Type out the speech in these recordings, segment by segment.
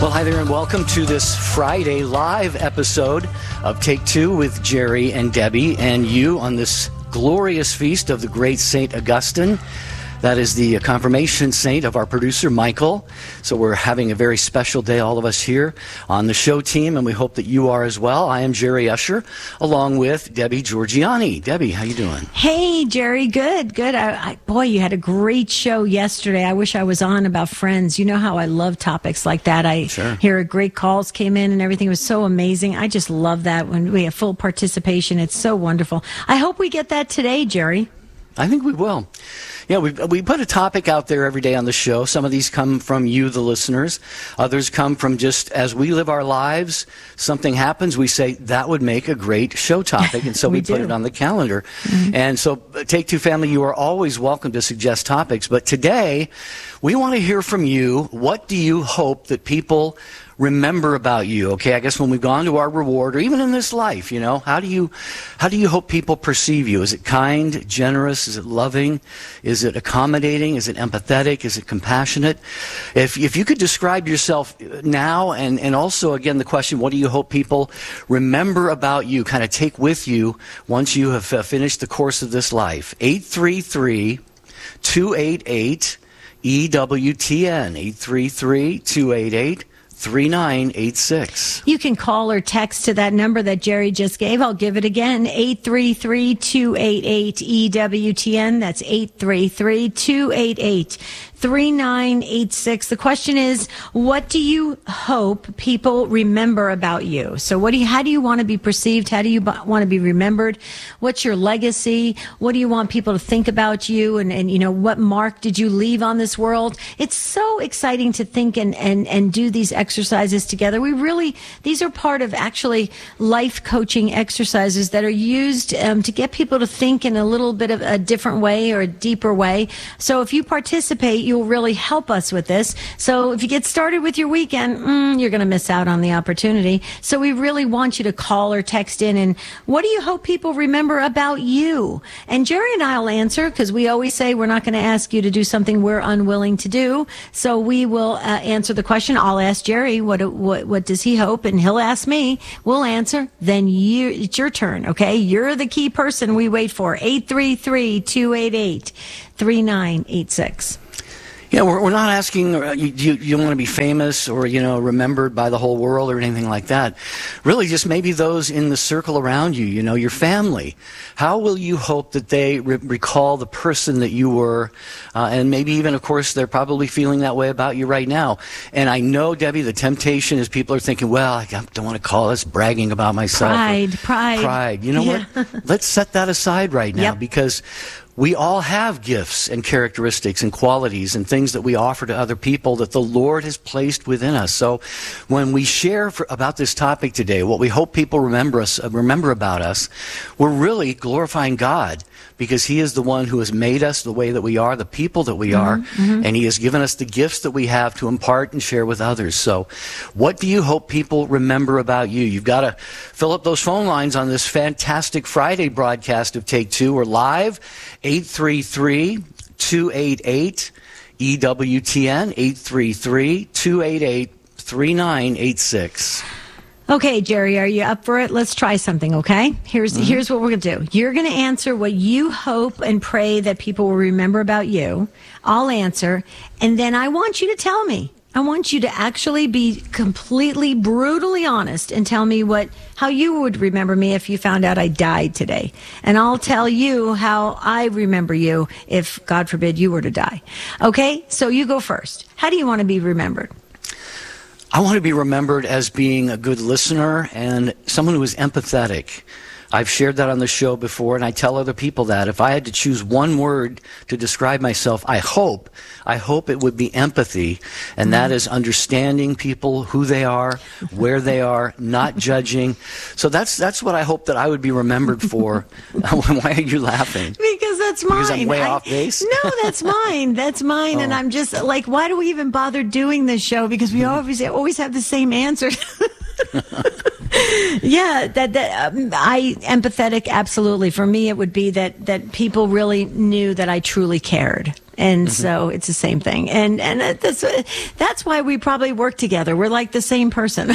Well, hi there and welcome to this Friday live episode of Take Two with Jerry and Debbie and you on this glorious feast of the great Saint Augustine. That is the confirmation saint of our producer, Michael. So we're having a very special day, all of us here on the show team, and we hope that you are as well. I am Jerry Usher, along with Debbie Georgiani. Debbie, how you doing? Hey, Jerry. Good. Boy, you had a great show yesterday. I wish I was on about Friends. You know how I love topics like that. I hear great calls came in and everything was so amazing. I just love that when we have full participation. It's so wonderful. I hope we get that today, Jerry. I think we will. Yeah, we put a topic out there every day on the show. Some of these come from you, the listeners. Others come from just as we live our lives, something happens, we say that would make a great show topic, and so we put it on the calendar. Mm-hmm. And so, Take Two family, you are always welcome to suggest topics. But today, we want to hear from you. What do you hope that people remember about you? Okay, I guess when we've gone to our reward, or even in this life, you know, how do you hope people perceive you? Is it kind, generous? Is it loving? Is it accommodating? Is it empathetic? Is it compassionate? If you could describe yourself now, and also again the question, what do you hope people remember about you? Kind of take with you once you have finished the course of this life. 833-288 EWTN 833-288-3986. You can call or text to that number that Jerry just gave. I'll give it again, 833-288-EWTN. That's 833-288-3986. The question is, what do you hope people remember about you? So how do you want to be perceived? How do you want to be remembered? What's your legacy? What do you want people to think about you? And you know, what mark did you leave on this world? It's so exciting to think and do these exercises together. These are part of actually life coaching exercises that are used to get people to think in a little bit of a different way or a deeper way. So if you participate, you'll really help us with this. So if you get started with your weekend, you're going to miss out on the opportunity. So we really want you to call or text in. And what do you hope people remember about you? And Jerry and I will answer, because we always say we're not going to ask you to do something we're unwilling to do. So we will answer the question. I'll ask Jerry what does he hope, and he'll ask me. We'll answer. Then it's your turn. Okay, you're the key person we wait for. 833-288-3986. Yeah, we're not asking, you want to be famous or, you know, remembered by the whole world or anything like that. Really, just maybe those in the circle around you, you know, your family. How will you hope that they recall the person that you were? And maybe even, of course, they're probably feeling that way about you right now. And I know, Debbie, the temptation is people are thinking, well, I don't want to call this bragging about myself. Pride. You know what? Let's set that aside right now, because we all have gifts and characteristics and qualities and things that we offer to other people that the Lord has placed within us. So when we share about this topic today, what we hope people remember about us, we're really glorifying God, because He is the one who has made us the way that we are, the people that we are, and He has given us the gifts that we have to impart and share with others. So what do you hope people remember about you? You've got to fill up those phone lines on this fantastic Friday broadcast of Take Two. We're live, 833-288-EWTN, 833-288-3986. Okay, Jerry, are you up for it? Let's try something, okay? Here's what we're going to do. You're going to answer what you hope and pray that people will remember about you. I'll answer, and then I want you to tell me. I want you to actually be completely, brutally honest and tell me how you would remember me if you found out I died today. And I'll tell you how I remember you if, God forbid, you were to die. Okay? So you go first. How do you want to be remembered? I want to be remembered as being a good listener and someone who is empathetic. I've shared that on the show before, and I tell other people that if I had to choose one word to describe myself, I hope it would be empathy, and that is understanding people, who they are, where they are, not judging. So that's what I hope that I would be remembered for. Why are you laughing? Because that's mine. Because I'm way off base? No, that's mine. That's mine. Oh. And I'm just like, why do we even bother doing this show? Because we always have the same answer. Yeah, I empathetic, absolutely. For me, it would be that people really knew that I truly cared. And so it's the same thing. And that's why we probably work together. We're like the same person.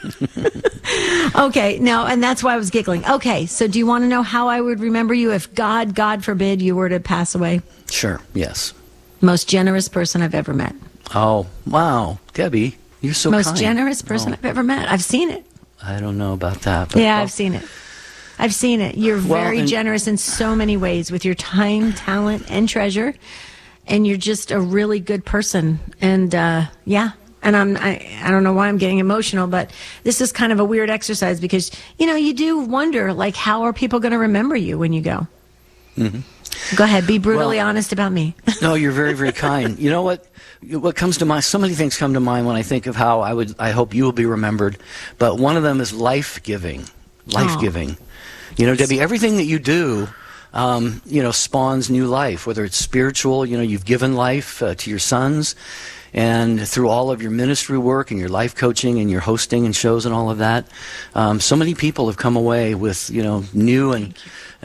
Okay. Now, and that's why I was giggling. Okay. So do you want to know how I would remember you if God forbid you were to pass away? Sure. Yes. Most generous person I've ever met. Oh, wow. Debbie, you're so Most kind. generous person I've ever met. I've seen it. I don't know about that. But, Yeah, I've seen it. I've seen it. You're very generous in so many ways with your time, talent, and treasure. And you're just a really good person. And, yeah. And I don't know why I'm getting emotional, but this is kind of a weird exercise because, you do wonder, like, how are people going to remember you when you go? Mm-hmm. Go ahead. Be brutally honest about me. No, you're very, very kind. You know what? What comes to mind, so many things come to mind when I think of how I hope you will be remembered. But one of them is life-giving. Life-giving. Debbie, everything that you do, spawns new life, whether it's spiritual, you've given life to your sons. And through all of your ministry work and your life coaching and your hosting and shows and all of that, so many people have come away with, new and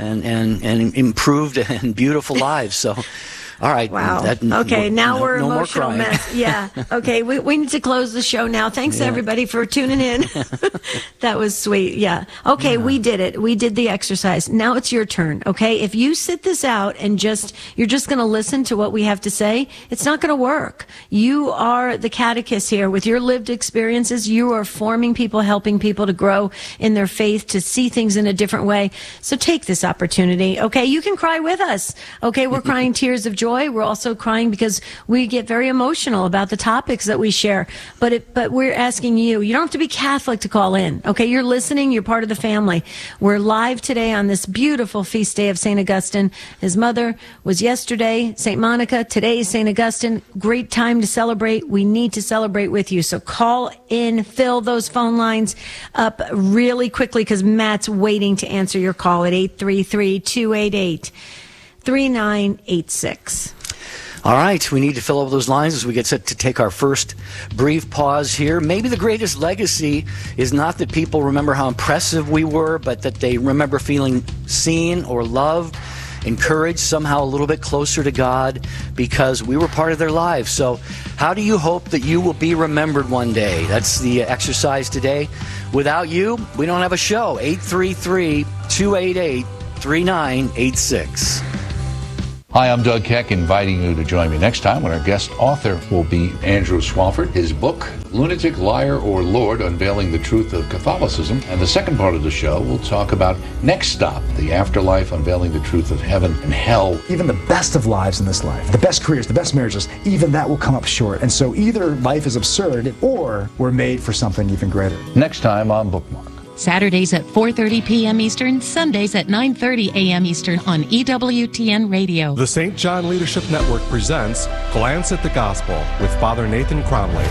improved and beautiful lives. So, all right. Wow. Okay, now we're emotional mess. Yeah. Okay, we need to close the show now. Thanks, everybody, for tuning in. That was sweet. Yeah. Okay, we did it. We did the exercise. Now it's your turn, okay? If you sit this out and you're just going to listen to what we have to say, it's not going to work. You are the catechist here. With your lived experiences, you are forming people, helping people to grow in their faith, to see things in a different way. So take this opportunity, okay? You can cry with us, okay? We're crying tears of joy. We're also crying because we get very emotional about the topics that we share. But we're asking you don't have to be Catholic to call in. Okay, you're listening. You're part of the family. We're live today on this beautiful feast day of St. Augustine. His mother was yesterday, St. Monica. Today is St. Augustine. Great time to celebrate. We need to celebrate with you. So call in, fill those phone lines up really quickly because Matt's waiting to answer your call at 833-288-3986. All right, we need to fill up those lines as we get set to take our first brief pause here. Maybe the greatest legacy is not that people remember how impressive we were, but that they remember feeling seen or loved, encouraged, somehow a little bit closer to God because we were part of their lives. So how do you hope that you will be remembered one day? That's the exercise today. Without you, we don't have a show. 833-288-3986. Hi, I'm Doug Keck, inviting you to join me next time when our guest author will be Andrew Swalford. His book, Lunatic, Liar, or Lord, Unveiling the Truth of Catholicism. And the second part of the show, we'll talk about Next Stop, the afterlife, unveiling the truth of heaven and hell. Even the best of lives in this life, the best careers, the best marriages, even that will come up short. And so either life is absurd or we're made for something even greater. Next time on Bookmark. Saturdays at 4:30 p.m. Eastern, Sundays at 9:30 a.m. Eastern on EWTN Radio. The St. John Leadership Network presents Glance at the Gospel with Father Nathan Cromley.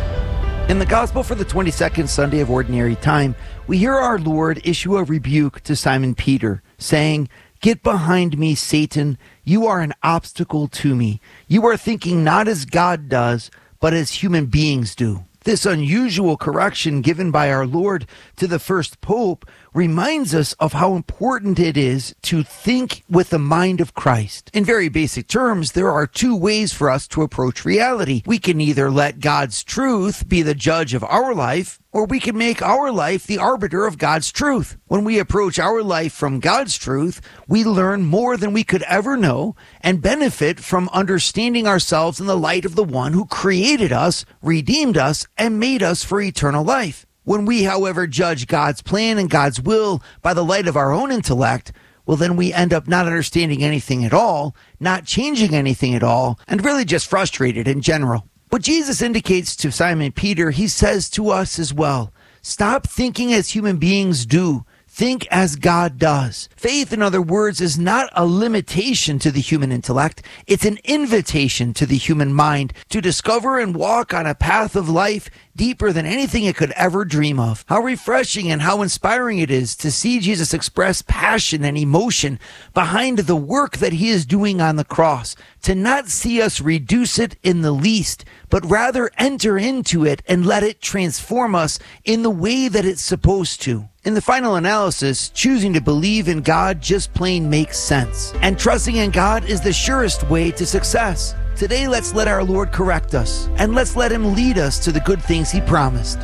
In the Gospel for the 22nd Sunday of Ordinary Time, we hear our Lord issue a rebuke to Simon Peter, saying, "Get behind me, Satan. You are an obstacle to me. You are thinking not as God does, but as human beings do." This unusual correction given by our Lord to the first pope reminds us of how important it is to think with the mind of Christ. In very basic terms, there are two ways for us to approach reality. We can either let God's truth be the judge of our life, or we can make our life the arbiter of God's truth. When we approach our life from God's truth, we learn more than we could ever know and benefit from understanding ourselves in the light of the one who created us, redeemed us, and made us for eternal life. When we, however, judge God's plan and God's will by the light of our own intellect, well, then we end up not understanding anything at all, not changing anything at all, and really just frustrated in general. What Jesus indicates to Simon Peter, he says to us as well. Stop thinking as human beings do. Think as God does. Faith, in other words, is not a limitation to the human intellect. It's an invitation to the human mind to discover and walk on a path of life deeper than anything it could ever dream of. How refreshing and how inspiring it is to see Jesus express passion and emotion behind the work that he is doing on the cross, to not see us reduce it in the least, but rather enter into it and let it transform us in the way that it's supposed to. In the final analysis, choosing to believe in God just plain makes sense. And trusting in God is the surest way to success. Today, let's let our Lord correct us, and let's let him lead us to the good things he promised.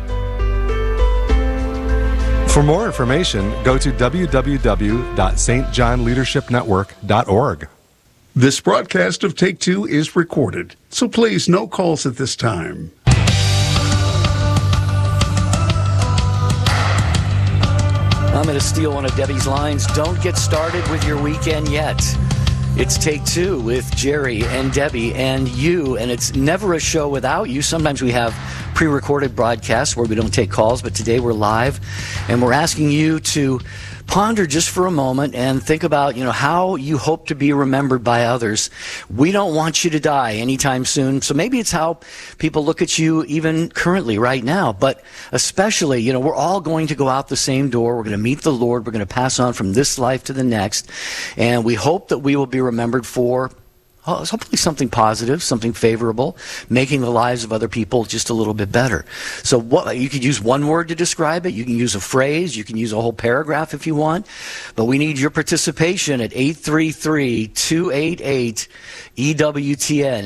For more information, go to www.stjohnleadershipnetwork.org. This broadcast of Take Two is recorded, so please no calls at this time. I'm going to steal one of Debbie's lines. Don't get started with your weekend yet. It's Take Two with Jerry and Debbie and you, and it's never a show without you. Sometimes we have pre-recorded broadcasts where we don't take calls, but today we're live, and we're asking you to ponder just for a moment and think about, how you hope to be remembered by others. We don't want you to die anytime soon, so maybe it's how people look at you even currently right now, but especially, we're all going to go out the same door. We're going to meet the Lord. We're going to pass on from this life to the next, and we hope that we will be remembered for hopefully something positive, something favorable, making the lives of other people just a little bit better. So you could use one word to describe it. You can use a phrase. You can use a whole paragraph if you want. But we need your participation at 833-288-EWTN,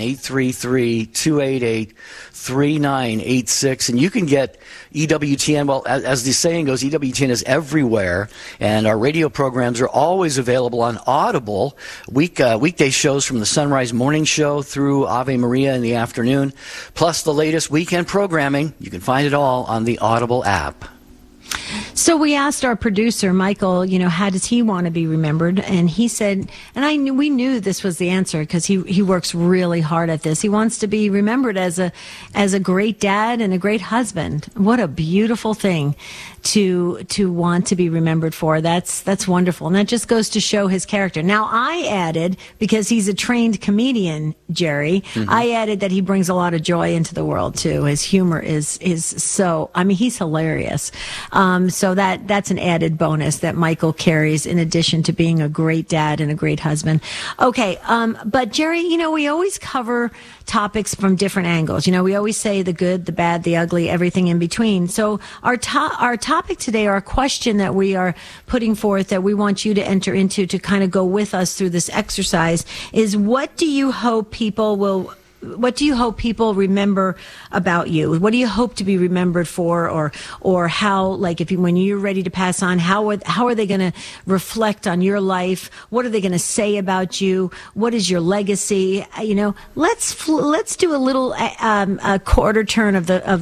833-288-3986. And you can get EWTN, well, as the saying goes, EWTN is everywhere. And our radio programs are always available on Audible, weekday shows from the Sunrise Morning Show through Ave Maria in the afternoon, plus the latest weekend programming. You can find it all on the Audible app. So we asked our producer, Michael, how does he want to be remembered? And he said, and we knew this was the answer because he works really hard at this. He wants to be remembered as a great dad and a great husband. What a beautiful thing to want to be remembered for. That's wonderful. And that just goes to show his character. Now, I added, because he's a trained comedian, Jerry, I added that he brings a lot of joy into the world too. His humor is so, he's hilarious. So that's an added bonus that Michael carries in addition to being a great dad and a great husband. Okay. But Jerry, we always cover topics from different angles. We always say the good, the bad, the ugly, everything in between. So our topic today, our question that we are putting forth that we want you to enter into to kind of go with us through this exercise is, what do you hope people remember about you? What do you hope to be remembered for, or how, like, when you're ready to pass on, how are they going to reflect on your life? What are they going to say about you? What is your legacy? Let's do a little a quarter turn of the